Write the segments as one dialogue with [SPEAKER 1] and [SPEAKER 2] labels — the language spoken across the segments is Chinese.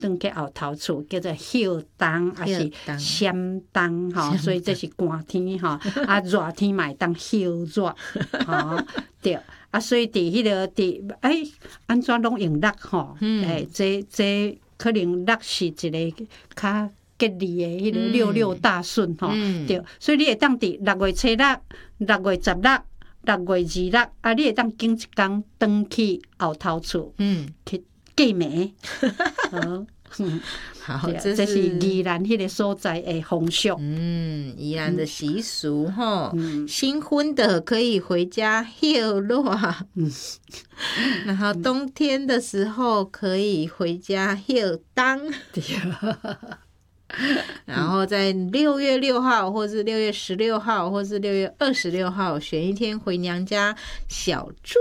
[SPEAKER 1] 转去后头厝，叫做歇冬，还是闪冬吼，所以这是寒天吼，啊热天嘛会当歇热吼，对，啊所以伫迄个安怎拢用六吼，这可能六是一个较吉利的迄个66大顺吼，对，所以你会当伫6月初六、6月16、6月26啊，你会当拣一工转去后头厝，去过暝，
[SPEAKER 2] 好，
[SPEAKER 1] 这是宜兰迄个所在的风俗。
[SPEAKER 2] 宜兰的习俗哈，新婚的可以回家歇热，然后冬天的时候可以回家歇冬。然后在6月6号，或是6月16号，或是6月26号，选一天回娘家小住。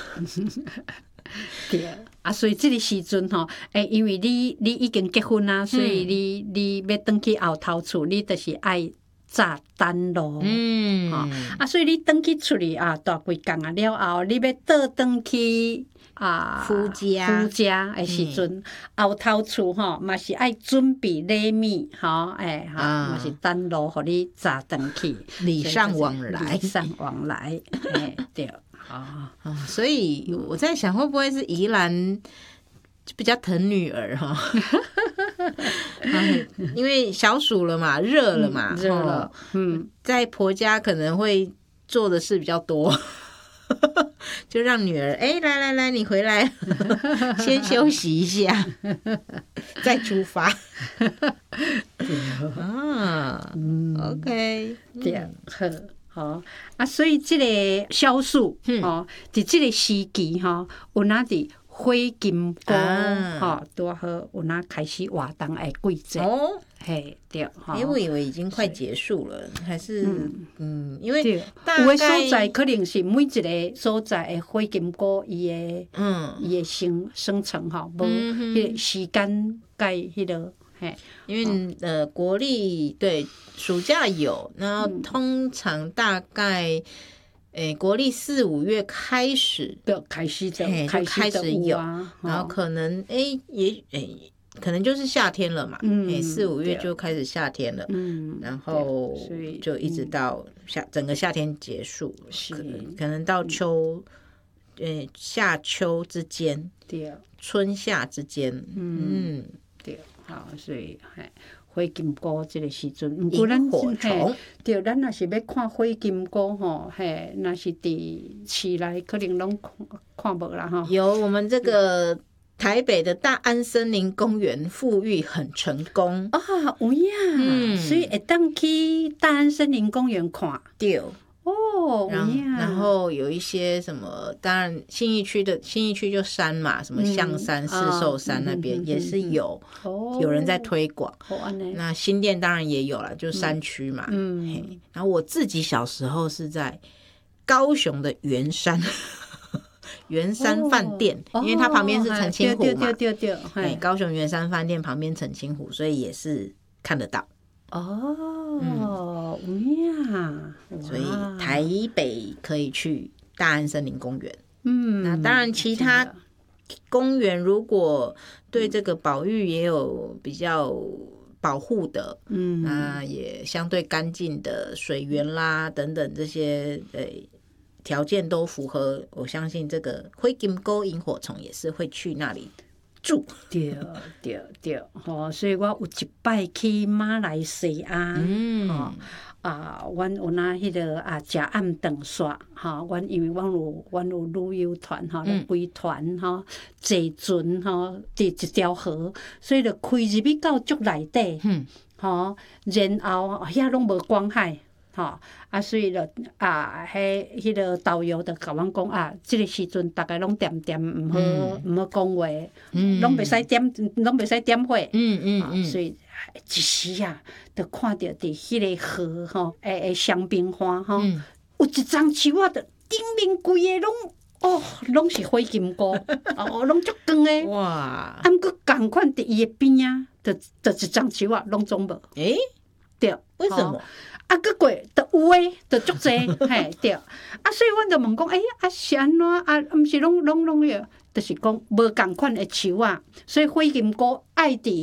[SPEAKER 1] 对啊，所以这个时阵吼，因为你已经结婚啊，所以你要转去后头厝，你就是爱早等咯。所以你转去厝里啊，大几工啊了后，你要倒转去。
[SPEAKER 2] 夫家
[SPEAKER 1] 的时阵，后头厝吼嘛是爱准备礼物吼，嘛是等路，互你早转去，
[SPEAKER 2] 礼尚往
[SPEAKER 1] 来，对，
[SPEAKER 2] 所以我在想，会不会是宜兰比较疼女儿哈？因为小暑了嘛，热了嘛，
[SPEAKER 1] 热了，
[SPEAKER 2] 在婆家可能会做的事比较多。就让女儿来，你回来先休息一下，再出发。OK，
[SPEAKER 1] 对，好啊，所以这个小暑在这个时期哈，有哪伫火金菇哈，拄好有哪开始活动的季节哦。嘿，对，
[SPEAKER 2] 我以为已经快结束了，还是因为
[SPEAKER 1] 有的所在可能是每一个所在的火金菇伊的生成哈，无迄个时间甲迄个嘿，
[SPEAKER 2] 因为国历对暑假有，然后通常大概国历4、5月开始
[SPEAKER 1] 就开始
[SPEAKER 2] 有，然后可能可能就是夏天了嘛，4、5月就开始夏天了，然后就一直到整个夏天结束，可能到夏秋之间，春夏之间，
[SPEAKER 1] 对，好，所以火金菇这个时阵，
[SPEAKER 2] 萤火虫，
[SPEAKER 1] 对，咱若是要看火金菇吼，若是伫市内可能拢看无啦哈。
[SPEAKER 2] 有我们这个。台北的大安森林公园复育很成功
[SPEAKER 1] 有呀，所以会当去大安森林公园看。
[SPEAKER 2] 对
[SPEAKER 1] 哦，
[SPEAKER 2] 然后有一些什么，当然信义区就山嘛，什么象山、四兽山那边也是有人在推广。那新店当然也有啦，就山区嘛。然后我自己小时候是在高雄的圆山。圆山饭店，因为它旁边是澄清湖嘛，对，高雄圆山饭店旁边澄清湖，所以也是看得到。所以台北可以去大安森林公园。那当然其他公园如果对这个保育也有比较保护的，那也相对干净的水源啦等等这些条件都符合，我相信这个火金菇萤火虫也是会去那里住。
[SPEAKER 1] 对，所以我有一摆去马来西亚，阮有那迄个食暗顿煞，阮因为阮有旅游团规团坐船伫一条河，所以就开入去到足内底，然后遐拢无光害。所以就迄个导游就甲阮讲这个时阵大概拢点毋好讲话，拢袂使点火，所以一时就看到伫迄个河诶香槟花有一丛树就顶面规个拢是火金菇，拢足光诶，哇！毋过共款伫伊诶边就一丛树拢总无，对，
[SPEAKER 2] 为什么？
[SPEAKER 1] 搁过就有诶，就足济，对。所以阮就问讲，是安怎？毋是拢个，就是讲无共款诶树所以火金菇爱伫